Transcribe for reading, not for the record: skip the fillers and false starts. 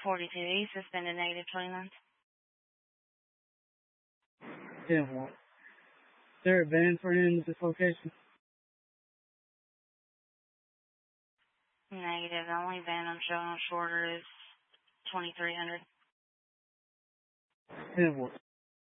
42 East, suspended negative 20 months. 10-1. Is there a van for him at this location? Negative. The only van I'm showing on shorter is 2300. 10-1.